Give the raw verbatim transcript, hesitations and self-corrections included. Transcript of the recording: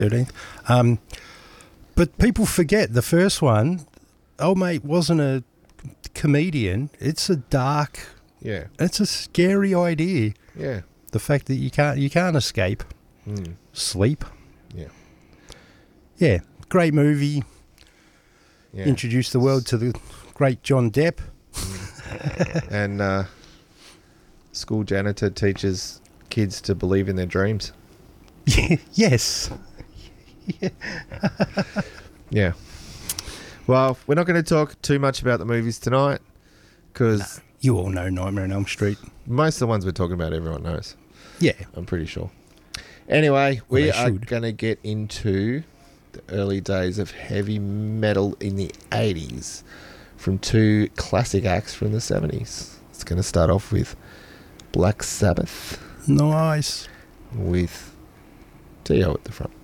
thirteenth. Um, but people forget the first one. Old mate wasn't a comedian. It's a dark. Yeah. It's a scary idea. Yeah. The fact that you can't you can't escape. Mm. Sleep. Yeah. Yeah. Great movie. Yeah. Introduced the world to the great John Depp. Mm. and uh, school janitor teaches kids to believe in their dreams. Yes. Yeah. Yeah. Well, we're not going to talk too much about the movies tonight because no, you all know Nightmare on Elm Street. Most of the ones we're talking about, everyone knows. Yeah. I'm pretty sure. Anyway, well, we are going to get into the early days of heavy metal in the eighties from two classic acts from the seventies. It's going to start off with Black Sabbath. Nice. With Dio at the front.